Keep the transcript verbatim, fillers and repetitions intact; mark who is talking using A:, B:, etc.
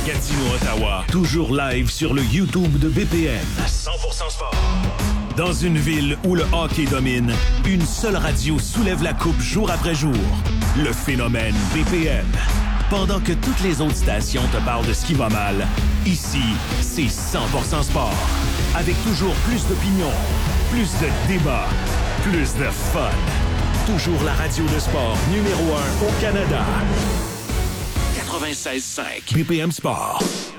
A: Gatineau-Ottawa, toujours live sur le YouTube de B P M. cent pour cent sport. Dans une ville où le hockey domine, une seule radio soulève la coupe jour après jour. Le phénomène B P M. Pendant que toutes les autres stations te parlent de ce qui va mal, ici, c'est cent pour cent sport. Avec toujours plus d'opinions, plus de débats, plus de fun. Toujours la radio de sport numéro un au Canada. quatre-vingt-seize cinq B P M Sport.